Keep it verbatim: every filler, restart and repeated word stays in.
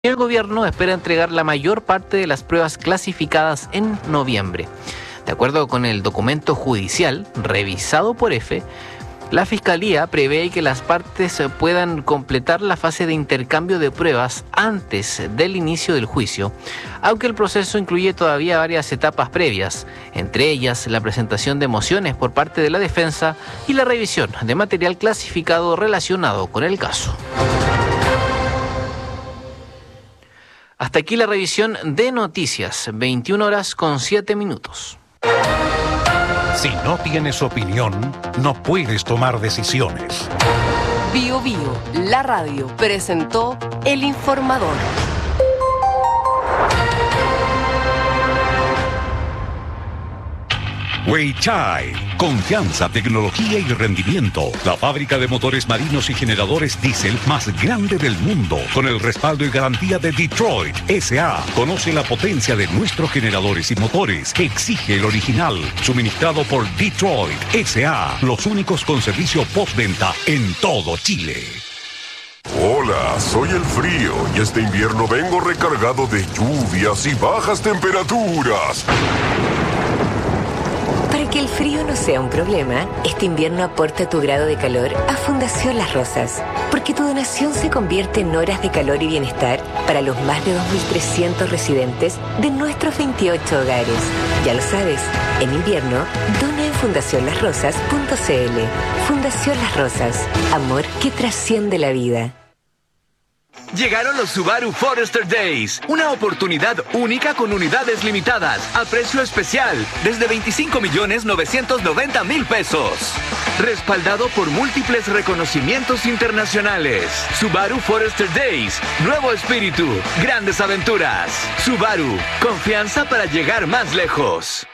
El gobierno espera entregar la mayor parte de las pruebas clasificadas en noviembre. De acuerdo con el documento judicial revisado por F, la Fiscalía prevé que las partes puedan completar la fase de intercambio de pruebas antes del inicio del juicio, aunque el proceso incluye todavía varias etapas previas, entre ellas la presentación de mociones por parte de la defensa y la revisión de material clasificado relacionado con el caso. Hasta aquí la revisión de noticias, veintiuna horas con siete minutos. Si no tienes opinión, no puedes tomar decisiones. Bio Bio, la radio, presentó El Informador. Weichai, confianza, tecnología y rendimiento. La fábrica de motores marinos y generadores diésel más grande del mundo, con el respaldo y garantía de Detroit S A Conoce la potencia de nuestros generadores y motores. Exige el original, suministrado por Detroit S A Los únicos con servicio postventa en todo Chile. Hola, soy el frío y este invierno vengo recargado de lluvias y bajas temperaturas. Para que el frío no sea un problema, este invierno aporta tu grado de calor a Fundación Las Rosas, porque tu donación se convierte en horas de calor y bienestar para los más de dos mil trescientos residentes de nuestros veintiocho hogares. Ya lo sabes, en invierno, dona en fundación las rosas punto c l. Fundación Las Rosas, amor que trasciende la vida. Llegaron los Subaru Forester Days, una oportunidad única con unidades limitadas, a precio especial, desde veinticinco millones novecientos noventa mil pesos. Respaldado por múltiples reconocimientos internacionales. Subaru Forester Days, nuevo espíritu, grandes aventuras. Subaru, confianza para llegar más lejos.